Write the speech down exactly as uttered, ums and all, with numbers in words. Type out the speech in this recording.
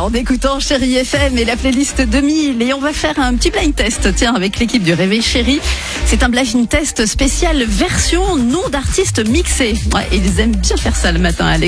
en écoutant Chérie F M et la playlist deux mille. Et on va faire un petit blind test, tiens, avec l'équipe du Réveil Chérie. C'est un blind test spécial version nom d'artiste mixé. Ouais, ils aiment bien faire ça le matin, Alex.